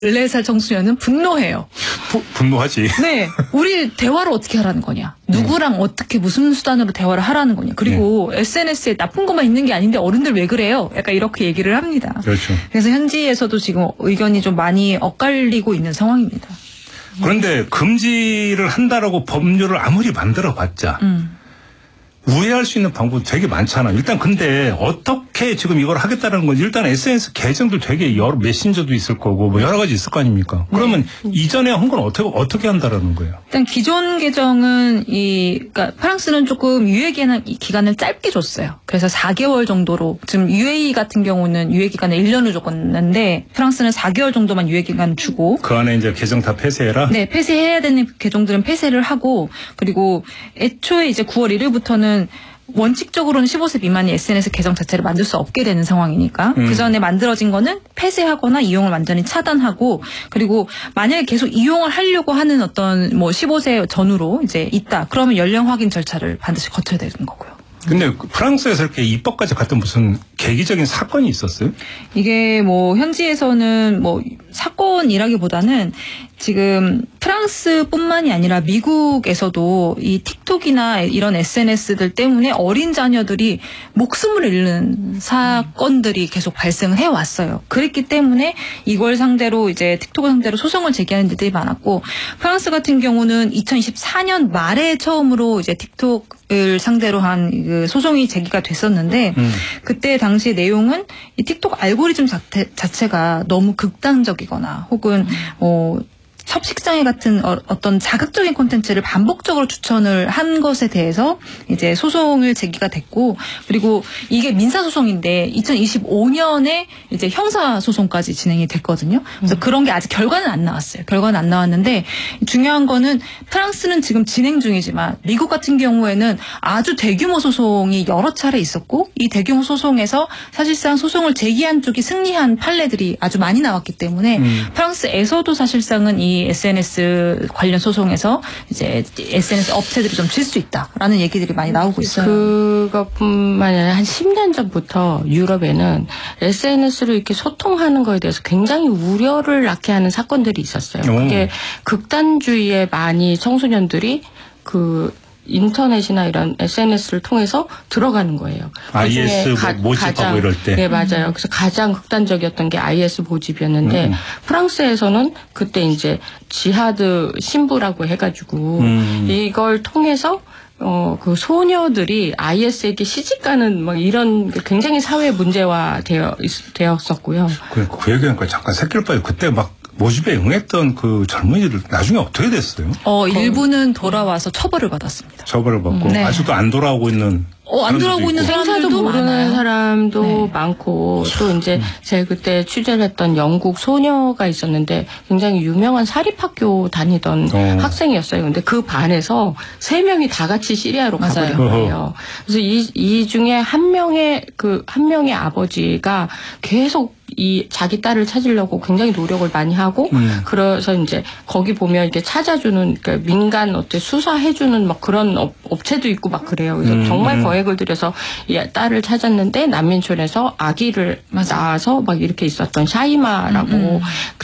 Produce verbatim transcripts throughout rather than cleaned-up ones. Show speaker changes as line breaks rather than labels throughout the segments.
열네 살 청소년은 분노해요.
부, 분노하지.
네. 우리 대화를 어떻게 하라는 거냐. 누구랑 음. 어떻게 무슨 수단으로 대화를 하라는 거냐. 그리고 네. 에스엔에스에 나쁜 것만 있는 게 아닌데 어른들 왜 그래요? 약간 이렇게 얘기를 합니다.
그렇죠.
그래서 현지에서도 지금 의견이 좀 많이 엇갈리고 있는 상황입니다.
그런데 금지를 한다라고 법률을 아무리 만들어봤자 음. 우회할 수 있는 방법 되게 많잖아. 일단 근데 어떻게 지금 이걸 하겠다는 건지 일단 에스엔에스 계정들 되게 여러 메신저도 있을 거고 뭐 여러 가지 있을 거 아닙니까? 그러면 네. 이전에 한 건 어떻게 어떻게 한다라는 거예요?
일단 기존 계정은 이 그러니까 프랑스는 조금 유예 기간을 짧게 줬어요. 그래서 사 개월 정도로 지금 유에이이 같은 경우는 유예 기간을 일 년을 줬는데 프랑스는 사 개월 정도만 유예 기간을 주고
그 안에 이제 계정 다 폐쇄해라.
네, 폐쇄해야 되는 계정들은 폐쇄를 하고 그리고 애초에 이제 구월 일일부터는 원칙적으로는 십오 세 미만이 에스엔에스 계정 자체를 만들 수 없게 되는 상황이니까 음. 그 전에 만들어진 거는 폐쇄하거나 이용을 완전히 차단하고 그리고 만약에 계속 이용을 하려고 하는 어떤 뭐 십오 세 전후로 이제 있다 그러면 연령 확인 절차를 반드시 거쳐야 되는 거고요.
근데 프랑스에서 이렇게 입법까지 갔던 무슨 계기적인 사건이 있었어요?
이게 뭐 현지에서는 뭐 사건이라기보다는 지금 프랑스뿐만이 아니라 미국에서도 이 틱톡이나 이런 에스엔에스들 때문에 어린 자녀들이 목숨을 잃는 사건들이 계속 발생을 해왔어요. 그랬기 때문에 이걸 상대로 이제 틱톡을 상대로 소송을 제기하는 데들이 많았고 프랑스 같은 경우는 이천이십사 년 말에 처음으로 이제 틱톡을 상대로 한 그 소송이 제기가 됐었는데 음. 그때 당시 내용은 이 틱톡 알고리즘 자체, 자체가 너무 극단적이거나 혹은 어 첩식장애 같은 어떤 자극적인 콘텐츠를 반복적으로 추천을 한 것에 대해서 이제 소송을 제기가 됐고 그리고 이게 민사소송인데 이천이십오 년에 이제 형사소송까지 진행이 됐거든요. 그래서 음. 그런 게 아직 결과는 안 나왔어요. 결과는 안 나왔는데 중요한 거는 프랑스는 지금 진행 중이지만 미국 같은 경우에는 아주 대규모 소송이 여러 차례 있었고 이 대규모 소송에서 사실상 소송을 제기한 쪽이 승리한 판례들이 아주 많이 나왔기 때문에 음. 프랑스에서도 사실상은 이 에스엔에스 관련 소송에서 이제 에스엔에스 업체들이 좀 질 수 있다라는 얘기들이 많이 나오고 있어요.
그것뿐만 아니라 한 십 년 전부터 유럽에는 에스엔에스로 이렇게 소통하는 거에 대해서 굉장히 우려를 낳게 하는 사건들이 있었어요. 오. 그게 극단주의에 많이 청소년들이 그 인터넷이나 이런 에스엔에스를 통해서 들어가는 거예요.
아이에스 뭐 모집하고
가장,
이럴 때.
네, 맞아요. 그래서 가장 극단적이었던 게 아이에스 모집이었는데 음. 프랑스에서는 그때 이제 지하드 신부라고 해가지고 음. 이걸 통해서 어, 그 소녀들이 아이에스에게 시집가는 막 이런 굉장히 사회 문제화 되어, 되었었고요.
그, 그 얘기하니까 잠깐 새끼를 빠져 그때 막 모집에 응했던 그 젊은이들 나중에 어떻게 됐어요?
어, 일부는 돌아와서 처벌을 받았습니다.
처벌을 받고
네.
아직도 안 돌아오고 있는
어, 안 돌아오고 있는 사람들도
모르는
많아요.
사람도
네.
많고 또 이제 음. 제가 그때 취재를 했던 영국 소녀가 있었는데 굉장히 유명한 사립학교 다니던 어. 학생이었어요. 근데 그 반에서 세 명이 다 같이 시리아로 가버린 거예요. 그래서 이, 이 중에 한 명의 그 한 명의 아버지가 계속 이 자기 딸을 찾으려고 굉장히 노력을 많이 하고 음. 그래서 이제 거기 보면 이렇게 찾아주는 그러니까 민간 어때 수사해주는 막 그런 업, 업체도 있고 막 그래요. 그래서 음. 정말 거액을 들여서 이 딸을 찾았는데 난민촌에서 아기를 맞아. 낳아서 막 이렇게 있었던 샤이마라고 음.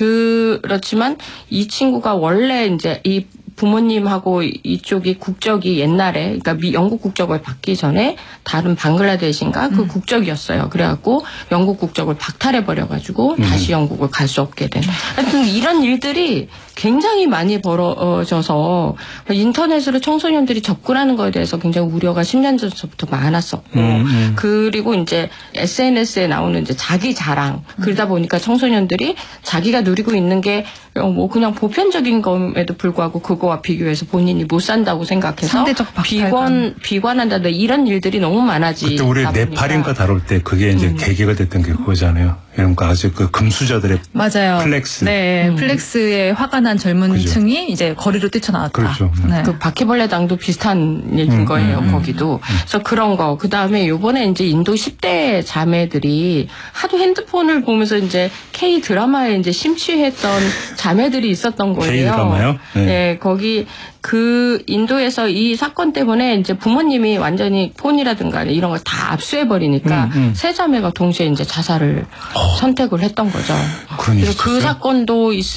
그렇지만 이 친구가 원래 이제 이 부모님하고 이쪽이 국적이 옛날에 그러니까 미 영국 국적을 받기 전에 다른 방글라데시인가 그 음. 국적이었어요. 그래갖고 영국 국적을 박탈해 버려가지고 음. 다시 영국을 갈 수 없게 된. 하여튼 이런 일들이 굉장히 많이 벌어져서 인터넷으로 청소년들이 접근하는 거에 대해서 굉장히 우려가 십 년 전부터 많았었고 음, 음. 그리고 이제 에스엔에스에 나오는 이제 자기 자랑 그러다 보니까 청소년들이 자기가 누리고 있는 게 뭐 그냥 보편적인 것에도 불구하고 그거와 비교해서 본인이 못 산다고 생각해서
상대적
비관 비관한다 이런 일들이 너무 많아지.
그때 우리 네팔인가 다룰 때 그게 이제 음. 계기가 됐던 게 그거잖아요. 그러니까 아직 그 금수저들의
맞아요.
플렉스.
네, 음. 플렉스에 화가 난 젊은
그죠.
층이 이제 거리로 뛰쳐나왔다.
그렇죠.
네.
그 바퀴벌레당도 비슷한 얘기인 음, 거예요.
음,
거기도. 음. 그래서 그런 거. 그 다음에 요번에 이제 인도 십 대 자매들이 하도 핸드폰을 보면서 이제 K 드라마에 이제 심취했던 자매들이 있었던 거예요.
K 드라마요?
네. 네, 거기 그 인도에서 이 사건 때문에 이제 부모님이 완전히 폰이라든가 이런 걸 다 압수해 버리니까 음, 음. 세 자매가 동시에 이제 자살을 선택을 했던 거죠.
그런 일이
그래서 그
있었어요?
사건도 있